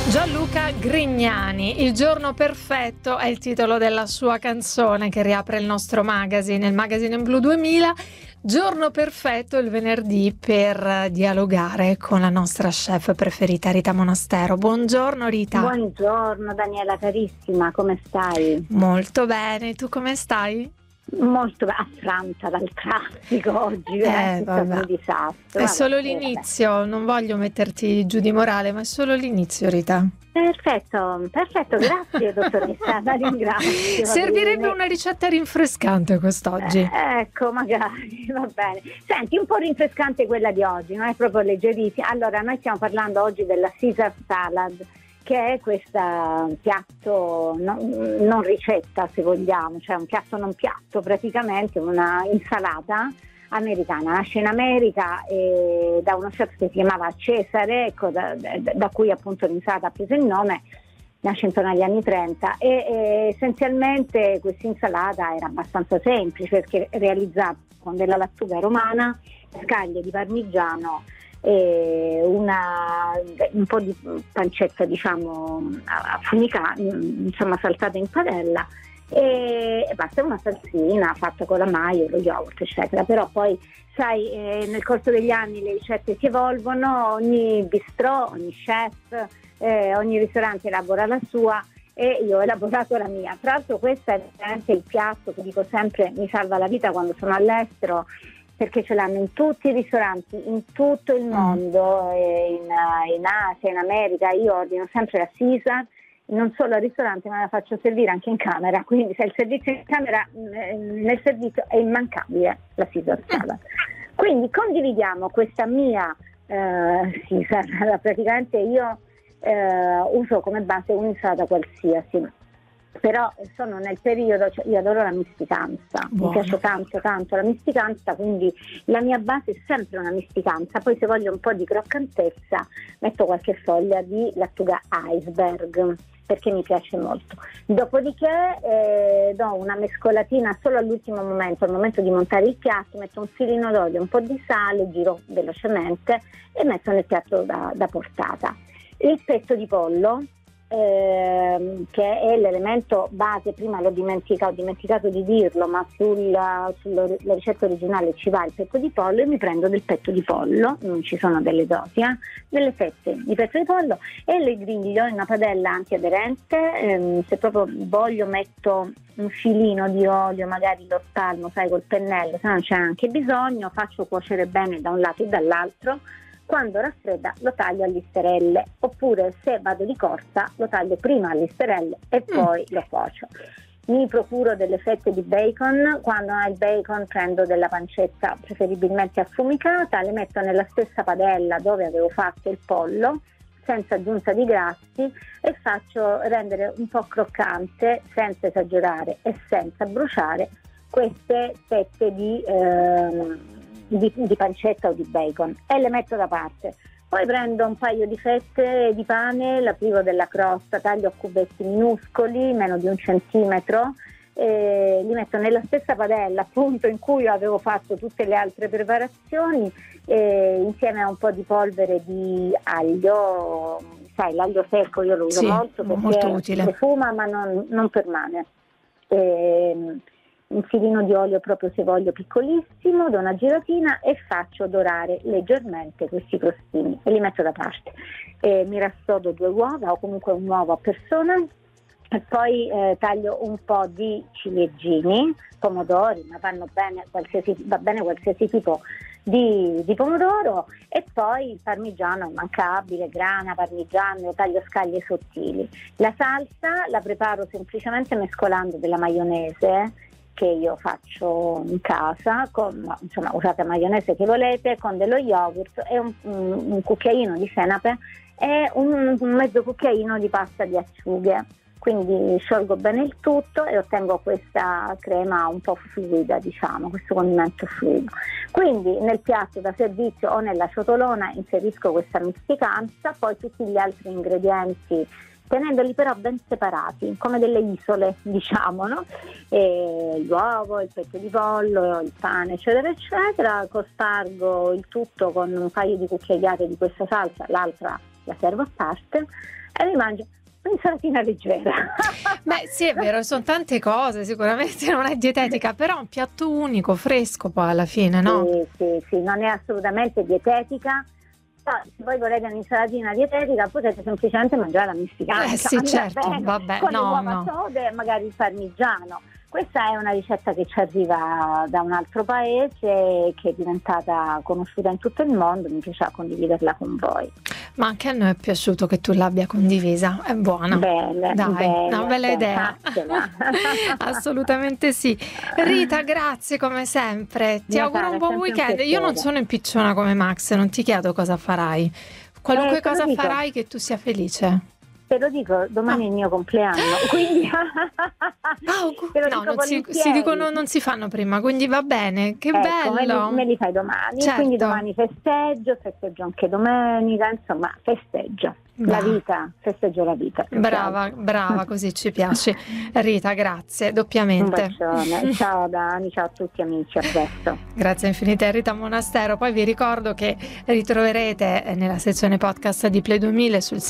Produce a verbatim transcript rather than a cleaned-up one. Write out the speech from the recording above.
Gianluca Grignani, Il giorno perfetto è il titolo della sua canzone che riapre il nostro magazine, il Magazine in Blu duemila. Giorno perfetto il venerdì per dialogare con la nostra chef preferita Rita Monastero. Buongiorno Rita. Buongiorno Daniela carissima, come stai? Molto bene, tu come stai? Molto affranta dal traffico oggi, eh, è stato un disastro. È solo l'inizio, non voglio metterti giù di morale, ma è solo l'inizio Rita. Perfetto, perfetto, grazie dottoressa, la ringrazio. Servirebbe una ricetta rinfrescante quest'oggi. Eh, ecco, magari, va bene. Senti, un po' rinfrescante quella di oggi, non è proprio leggerissima. Allora, noi stiamo parlando oggi della Caesar salad, che è questo piatto non, non ricetta, se vogliamo, cioè un piatto non piatto, praticamente una insalata americana. Nasce in America eh, da uno chef che si chiamava Cesare, ecco, da, da, da cui appunto l'insalata ha preso il nome. Nasce intorno agli anni trenta e, e essenzialmente questa insalata era abbastanza semplice perché realizzata con della lattuga romana, scaglie di parmigiano, e una, un po' di pancetta diciamo affumicata, insomma saltata in padella, e basta, una salsina fatta con la maio, lo yogurt eccetera. Però poi sai, eh, nel corso degli anni le ricette si evolvono, ogni bistrò, ogni chef, eh, ogni ristorante elabora la sua e io ho elaborato la mia. Tra l'altro questo è veramente il piatto che dico sempre mi salva la vita quando sono all'estero, perché ce l'hanno in tutti i ristoranti, in tutto il mondo, in, in Asia, in America. Io ordino sempre la Caesar, non solo al ristorante ma la faccio servire anche in camera, quindi se il servizio in camera, nel servizio è immancabile la Caesar salad. Quindi condividiamo questa mia eh, Caesar, praticamente io eh, uso come base un'insalata qualsiasi. Però sono nel periodo, cioè io adoro la misticanza, Buono. Mi piace tanto tanto la misticanza, quindi la mia base è sempre una misticanza. Poi se voglio un po' di croccantezza metto qualche foglia di lattuga iceberg perché mi piace molto. Dopodiché eh, do una mescolatina solo all'ultimo momento, al momento di montare il piatto, metto un filino d'olio, un po' di sale, giro velocemente e metto nel piatto da, da portata. Il petto di pollo, Eh, che è l'elemento base, prima l'ho dimenticato, ho dimenticato di dirlo, ma sulla, sulla ricetta originale ci va il petto di pollo, e mi prendo del petto di pollo, non ci sono delle dosi, eh, delle fette di petto di pollo e le griglio in una padella antiaderente. ehm, se proprio voglio metto un filino di olio, magari lo spalmo, sai, col pennello, se non c'è anche bisogno, faccio cuocere bene da un lato e dall'altro. Quando raffredda lo taglio a listerelle, oppure se vado di corsa lo taglio prima a listerelle e poi mm. lo cuocio. Mi procuro delle fette di bacon, quando ho il bacon prendo della pancetta preferibilmente affumicata, le metto nella stessa padella dove avevo fatto il pollo, senza aggiunta di grassi, e faccio rendere un po' croccante, senza esagerare e senza bruciare, queste fette di... Ehm, Di, di pancetta o di bacon e le metto da parte. Poi prendo un paio di fette di pane, la privo della crosta, taglio a cubetti minuscoli, meno di un centimetro, e li metto nella stessa padella appunto in cui avevo fatto tutte le altre preparazioni, e insieme a un po' di polvere di aglio, sai, l'aglio secco io lo uso sì, molto perché molto utile. profuma ma non, non permane. E, un filino di olio proprio se voglio piccolissimo, do una giratina e faccio dorare leggermente questi crostini e li metto da parte. E mi rassodo due uova o comunque un uovo a persona e poi eh, taglio un po' di ciliegini, pomodori, ma vanno bene qualsiasi, va bene qualsiasi tipo di, di pomodoro, e poi il parmigiano immancabile, grana, parmigiano, taglio scaglie sottili. La salsa la preparo semplicemente mescolando della maionese che io faccio in casa, con, insomma usate maionese che volete, con dello yogurt e un, un, un cucchiaino di senape e un, un mezzo cucchiaino di pasta di acciughe. Quindi sciolgo bene il tutto e ottengo questa crema un po' fluida, diciamo, questo condimento fluido. Quindi nel piatto da servizio o nella ciotolona inserisco questa misticanza, poi tutti gli altri ingredienti tenendoli però ben separati, come delle isole, diciamo, no? E l'uovo, il petto di pollo, il pane, eccetera, eccetera. Cospargo il tutto con un paio di cucchiaiate di questa salsa, l'altra la servo a parte e mi mangio un'insalatina leggera. Beh, sì, è vero, sono tante cose, sicuramente non è dietetica, però è un piatto unico, fresco poi alla fine, no? Sì, sì, sì, non è assolutamente dietetica. Se poi volete un'insalatina dietetica potete semplicemente mangiare la misticanza. Eh sì, certo, vabbè, con no, le uova no. sode e magari il parmigiano. Questa è una ricetta che ci arriva da un altro paese, che è diventata conosciuta in tutto il mondo, mi piaceva condividerla con voi. Ma anche a noi è piaciuto che tu l'abbia condivisa, è buona. Belle, Dai, belle, una bella beh, idea. faccela. Assolutamente sì. Rita, grazie come sempre. Ti Mia auguro cara, un buon sempre un weekend. Io non piacere. sono impicciona come Max, non ti chiedo cosa farai. Qualunque Eh, te lo cosa dico. farai che tu sia felice. Te lo dico, domani Ah. è il mio compleanno, quindi Ah, te lo no, dico non si, volentieri. si dicono, non si fanno prima, quindi va bene, che Ecco, me bello. li, me li fai domani, Certo. quindi domani festeggio, festeggio anche domenica, insomma festeggio. La Va. vita, festeggio la vita. più che Brava, altro. brava, così ci piace. Rita, grazie, Un doppiamente. bacione, ciao Dani, ciao a tutti amici, a presto. Grazie infinite a Rita Monastero. Poi vi ricordo che ritroverete nella sezione podcast di Play duemila sul